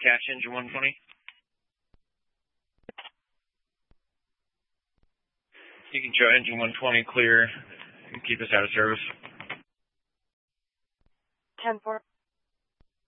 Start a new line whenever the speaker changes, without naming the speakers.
Catch engine 120. You can show engine 120 clear and keep us out of service.
10-4.